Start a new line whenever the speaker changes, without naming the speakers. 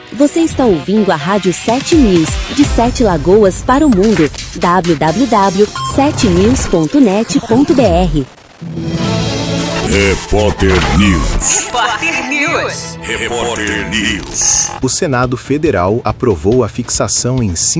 Você está ouvindo a Rádio 7 News, de 7 Lagoas para o mundo. www.7news.net.br.
Repórter News.
Repórter News.
Repórter News.
O Senado Federal aprovou a fixação em